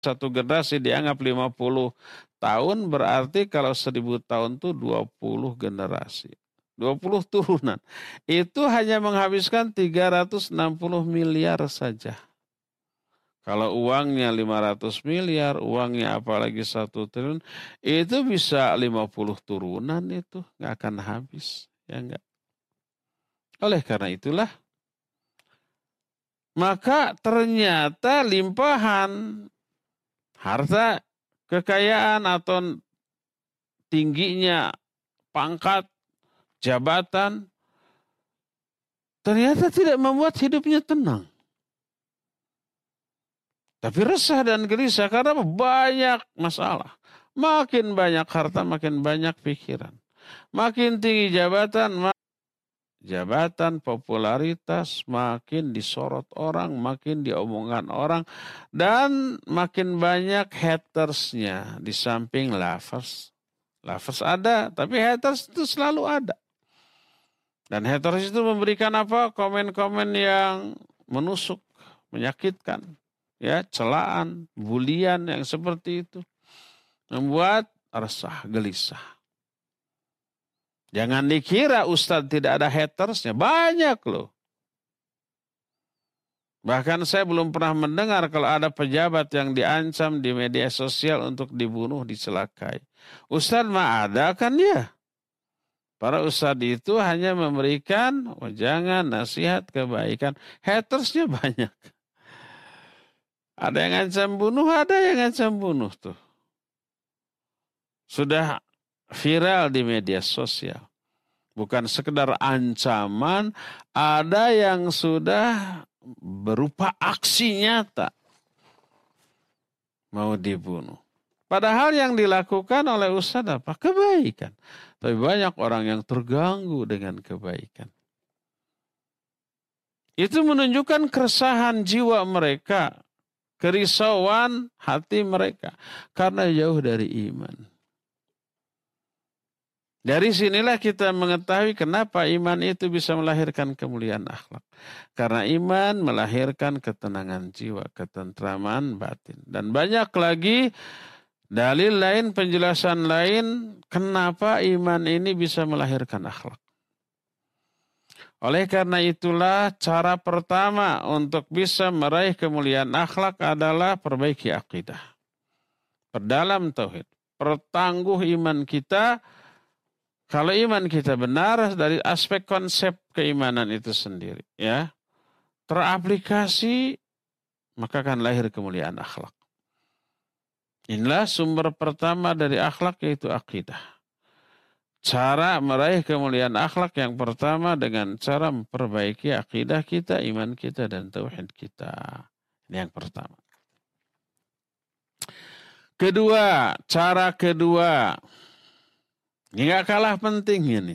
satu generasi dianggap 50 tahun, berarti kalau 1000 tahun itu 20 generasi. 20 turunan. Itu hanya menghabiskan 360 miliar saja. Kalau uangnya 500 miliar, uangnya apalagi 1 triliun, itu bisa 50 turunan itu. Nggak akan habis. Ya enggak. Oleh karena itulah, maka ternyata limpahan harta, kekayaan atau tingginya pangkat, jabatan, ternyata tidak membuat hidupnya tenang. Tapi resah dan gelisah karena banyak masalah. Makin banyak harta, makin banyak pikiran. Makin tinggi jabatan, popularitas, makin disorot orang, makin diomongkan orang. Dan makin banyak hatersnya di samping lovers. Lovers ada, tapi haters itu selalu ada. Dan haters itu memberikan apa? Komen-komen yang menusuk, menyakitkan. Ya, celaan, bulian yang seperti itu. Membuat resah, gelisah. Jangan dikira Ustadz tidak ada hatersnya. Banyak loh. Bahkan saya belum pernah mendengar kalau ada pejabat yang diancam di media sosial untuk dibunuh, dicelakai. Ustadz mah ada kan ya? Para ustadz itu hanya memberikan jangan nasihat kebaikan. Hatersnya banyak. Ada yang ngancam bunuh, ada yang ngancam bunuh tuh. Sudah viral di media sosial. Bukan sekedar ancaman, ada yang sudah berupa aksi nyata mau dibunuh. Padahal yang dilakukan oleh ustadz apa? Kebaikan. Tapi banyak orang yang terganggu dengan kebaikan. Itu menunjukkan keresahan jiwa mereka. Kerisauan hati mereka. Karena jauh dari iman. Dari sinilah kita mengetahui kenapa iman itu bisa melahirkan kemuliaan akhlak. Karena iman melahirkan ketenangan jiwa, ketentraman batin. Dan banyak lagi dalil lain, penjelasan lain kenapa iman ini bisa melahirkan akhlak. Oleh karena itulah cara pertama untuk bisa meraih kemuliaan akhlak adalah perbaiki akidah. Perdalam tauhid. Pertangguh iman kita. Kalau iman kita benar dari aspek konsep keimanan itu sendiri, ya, teraplikasi, maka akan lahir kemuliaan akhlak. Inilah sumber pertama dari akhlak, yaitu akidah. Cara meraih kemuliaan akhlak yang pertama dengan cara memperbaiki akidah kita, iman kita, dan tauhid kita. Ini yang pertama. Kedua, cara kedua. Ini gak kalah penting ini.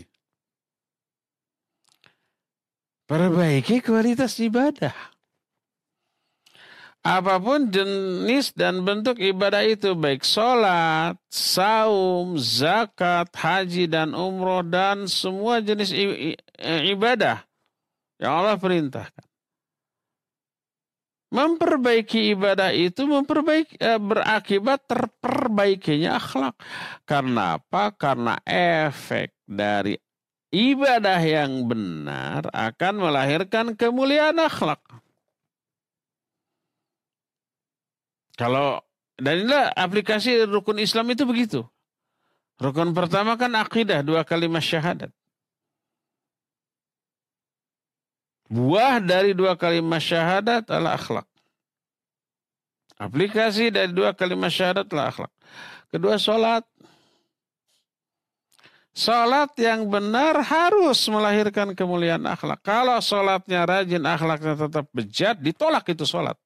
Perbaiki kualitas ibadah. Apapun jenis dan bentuk ibadah itu, baik sholat, saum, zakat, haji, dan umroh, dan semua jenis ibadah yang Allah perintahkan. Memperbaiki ibadah itu berakibat terperbaikinya akhlak. Karena apa? Karena efek dari ibadah yang benar akan melahirkan kemuliaan akhlak. Dan inilah aplikasi rukun Islam itu begitu. Rukun pertama kan akidah, 2 kalimat syahadat. Buah dari 2 kalimat syahadat adalah akhlak. Aplikasi dari 2 kalimat syahadat adalah akhlak. Kedua, sholat. Sholat yang benar harus melahirkan kemuliaan akhlak. Kalau sholatnya rajin, akhlaknya tetap bejat, ditolak itu sholat.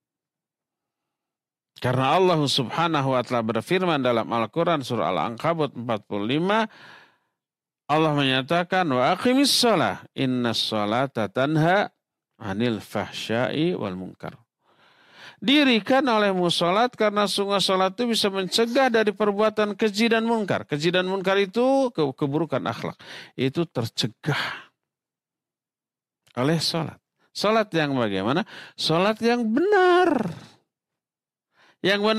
Karena Allah subhanahu wa ta'ala berfirman dalam Al-Quran surah Al-Ankabut 45, Allah menyatakan wa aqimis shalah innas sholata tanha 'anil fahsya'i wal munkar. Dirikan olehmu salat karena sungguh salat itu bisa mencegah dari perbuatan keji dan munkar. Keji dan munkar itu keburukan akhlak. Itu tercegah oleh salat. Salat yang bagaimana? Salat yang benar. Yang benar